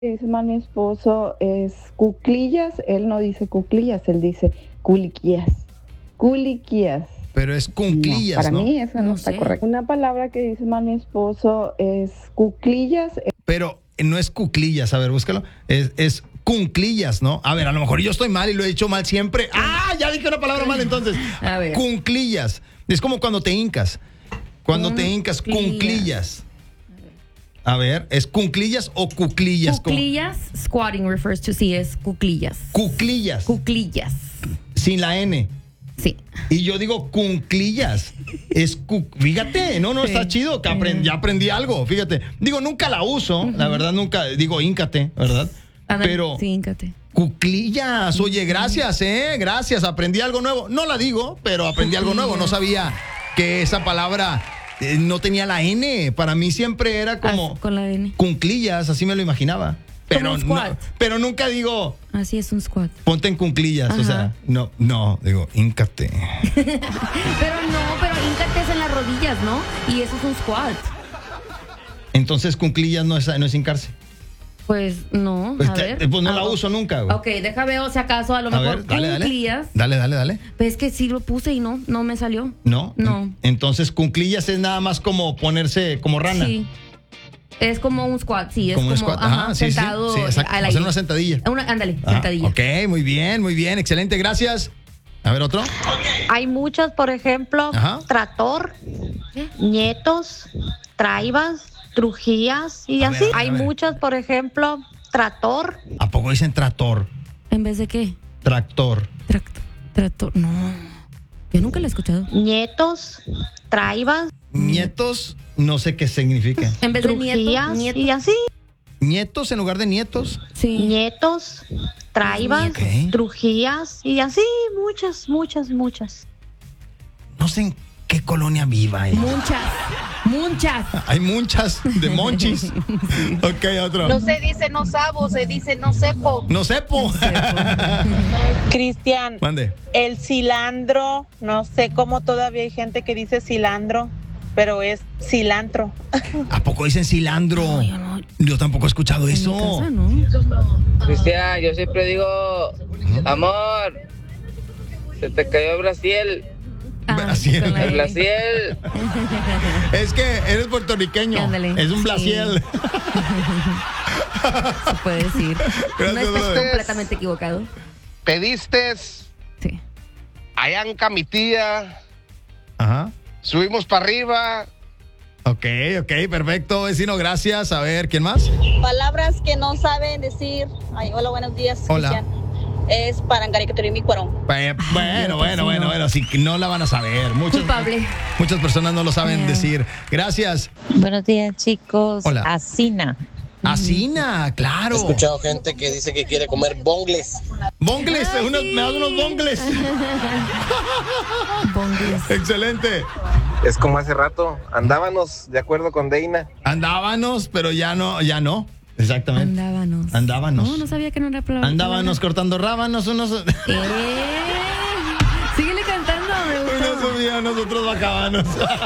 Dice mal mi esposo es cuclillas, él no dice cuclillas, él dice culiquías. Culiquías. Pero es cunclillas, Para ¿no? mí eso no está correcto. Una palabra que dice mal mi esposo es cuclillas. Pero no es cuclillas, a ver, búscalo. Es cunclillas, ¿no? A ver, a lo mejor yo estoy mal y lo he dicho mal siempre. ¡Ah! Ya dije una palabra mal entonces. A ver. Cunclillas. Es como cuando te hincas. Cuando te hincas, cunclillas. A ver, ¿es cunclillas o cuclillas? Cuclillas, squatting refers to sí, es cuclillas. Cuclillas. Cuclillas. Sin la N. Sí. Y yo digo cunclillas. Fíjate, no, está chido. Que ya aprendí algo, fíjate. Digo, nunca la uso, la verdad, nunca. Digo, híncate, ¿verdad? Pero. Sí, híncate. Cuclillas, oye, gracias, gracias, aprendí algo nuevo. No la digo, pero aprendí algo nuevo. No sabía que esa palabra no tenía la N. Para mí siempre era como con la N. Cunclillas, así me lo imaginaba. Pero, pero nunca digo. Así es un squat. Ponte en cunclillas, o sea, no, digo, híncate. pero híncate es en las rodillas, ¿no? Y eso es un squat. Entonces cunclillas no es hincarse. Pues no, Pues, a ver. pues no la uso nunca, güey. Ok, deja ver si acaso a lo mejor cunclillas. Dale. Pues es que sí lo puse y no me salió. ¿No? No. Entonces cunclillas es nada más como ponerse como rana. Sí. Es como un squat, sí. Es como un squat, sentado. Sí, exacto. Hacer una sentadilla. Ándale, sentadilla. Ok, muy bien, excelente, gracias. A ver, otro. Hay muchas, por ejemplo, trator, nietos, traibas, trujías y así. Hay muchas, por ejemplo, trator. ¿A poco dicen trator? ¿En vez de qué? Tractor. Tractor, no. Yo nunca lo he escuchado. Nietos, traibas. Nietos, no sé qué significa. En vez de trujías y así. ¿Nietos en lugar de nietos? Sí. Nietos, traibas, Ok. trujías y así, muchas. No sé en qué colonia viva. Muchas. Hay muchas de monchis. Ok, otro. No se dice no sabo, se dice no sepo. No sepo. Cristian, Mande. el cilantro, no sé cómo todavía hay gente que dice cilantro, pero es cilantro. ¿A poco dicen cilantro? No, Yo tampoco he escuchado en eso. mi casa, ¿no? Cristian, yo siempre digo, amor, se te cayó el Brasil. Brasil. Con la El L. Brasil. Es que eres puertorriqueño. Ándale. Es un Sí. Blasiel. Se puede decir. Gracias, no estás brother. completamente equivocado. Pediste Sí. allá en Camitía, Ajá. subimos para arriba. Ok, perfecto, vecino, gracias. A ver, ¿quién más? Palabras que no saben decir. Ay, hola, buenos días, Hola. Cristian. Es parangaricaturí cuarón. Bueno, sí, que no la van a saber. Muchas personas no lo saben decir. Gracias. Buenos días, chicos. Hola. Asina. Asina, claro. He escuchado gente que dice que quiere comer bongles. Bongles, me das unos bongles. Excelente. Es como hace rato, andábamos de acuerdo con Deina. Andábamos, pero ya no. Exactamente. Andábanos. No sabía que no era palabra. Andábanos cortando rábanos, unos. Síguele cantando, me gustó. Unos subían, nosotros bajábamos.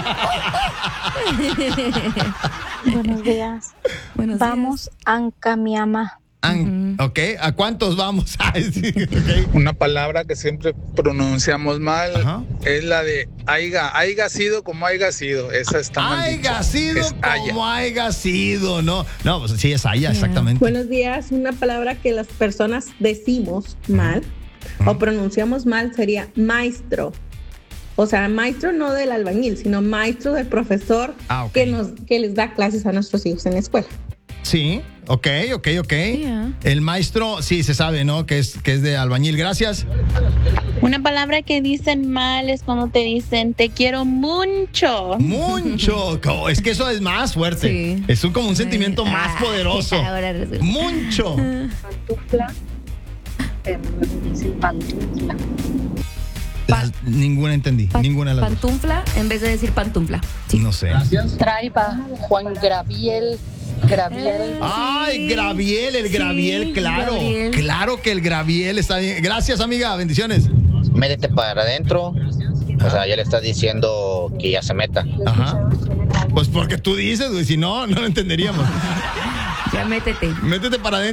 Buenos días. Vamos, Anca, mi ama. Ok, ¿a cuántos vamos? Ay, sí, okay. Una palabra que siempre pronunciamos mal es la de haiga sido como haiga sido. Esa está mal Haiga dicha. sido Es haya. como haiga sido, ¿no? No, pues sí es haya, exactamente. Buenos días. Una palabra que las personas decimos mal o pronunciamos mal sería maestro. O sea, maestro no del albañil, sino maestro del profesor que les da clases a nuestros hijos en la escuela. Sí, ok. El maestro, sí, se sabe, ¿no? Que es de albañil. Gracias. Una palabra que dicen mal es cuando te dicen te quiero mucho. Mucho. Es que eso es más fuerte. Sí. Es como un sentimiento más poderoso. Mucho. Pantufla. Dice pantufla. Ninguna entendí. Ninguna de las dos. Pantufla en vez de decir pantufla. No sé. Traiba, Juan Graviel. Ay, Graviel, el Graviel, Sí, claro. Gabriel. Claro que el Graviel está bien. Gracias, amiga. Bendiciones. Métete para adentro. O sea, ya le estás diciendo que ya se meta. Ajá. Pues porque tú dices, güey, si no, no lo entenderíamos. Ya métete. Métete para adentro.